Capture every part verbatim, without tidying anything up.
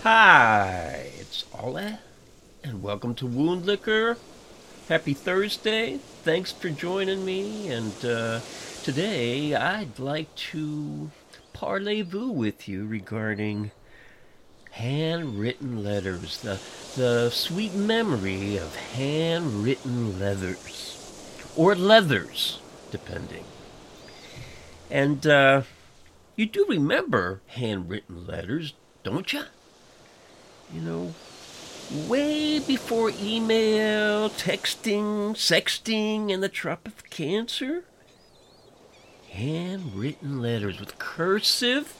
Hi, it's Ola, and welcome to Wound Liquor. Happy Thursday. Thanks for joining me, and uh, today I'd like to parlez-vous with you regarding handwritten letters, the, the sweet memory of handwritten letters, or leathers, depending. And uh, you do remember handwritten letters, don't you? You know, way before email, texting, sexting, and the trap of cancer. Handwritten letters with cursive,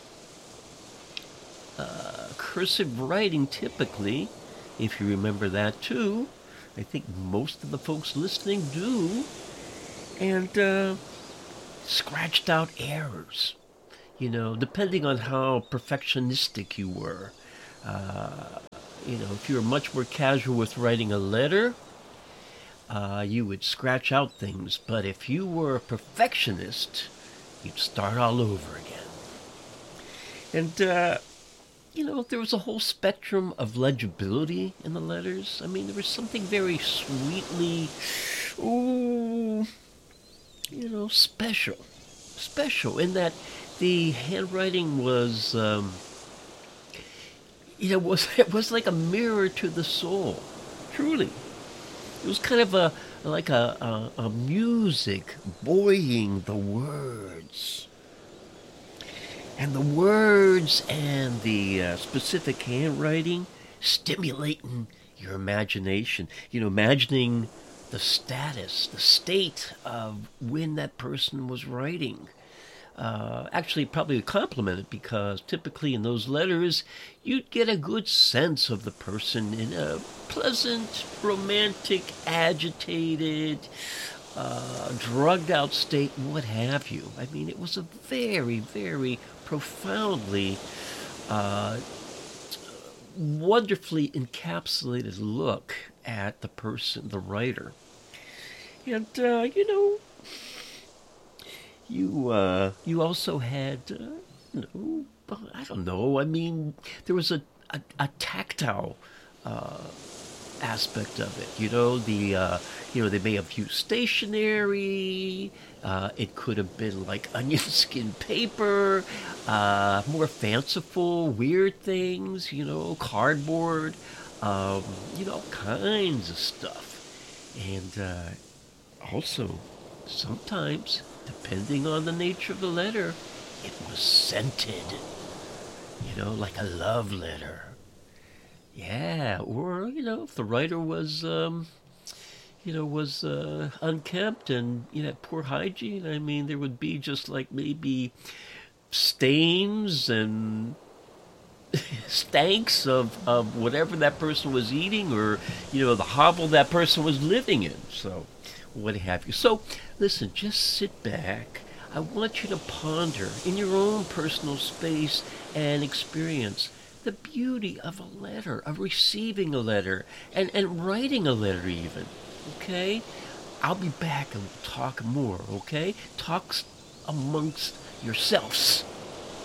uh, cursive writing typically, if you remember that too. I think most of the folks listening do. And uh, scratched out errors, you know, depending on how perfectionistic you were. Uh, you know, if you were much more casual with writing a letter, uh, you would scratch out things. But if you were a perfectionist, you'd start all over again. And, uh, you know, there was a whole spectrum of legibility in the letters. I mean, there was something very sweetly, ooh, you know, special. Special in that the handwriting was... Um, You know, it was it was like a mirror to the soul, truly. It was kind of a like a a, a music buoying the words, and the words and the uh, specific handwriting stimulating your imagination. You know, imagining the status, the state of when that person was writing. Uh, actually, probably a compliment because typically in those letters, you'd get a good sense of the person in a pleasant, romantic, agitated, uh, drugged out state, what have you. I mean, it was a very, very profoundly, uh, wonderfully encapsulated look at the person, the writer. And, uh, you know, You uh, you also had, uh, you know, I don't know. I mean, there was a a, a tactile uh, aspect of it. You know, the uh, you know they may have used stationery. Uh, it could have been like onion skin paper, uh, more fanciful, weird things. You know, cardboard. Um, you know, all kinds of stuff, and uh, also sometimes, depending on the nature of the letter, it was scented. You know, like a love letter. Yeah, or, you know, if the writer was, um, you know, was uh, unkempt and, you know, poor hygiene, I mean, there would be just like maybe stains and stanks of, of whatever that person was eating or, you know, the hovel that person was living in. So, what have you. So, listen, just sit back. I want you to ponder in your own personal space and experience the beauty of a letter, of receiving a letter, and, and writing a letter even, okay? I'll be back and we'll talk more, okay? Talk amongst yourselves.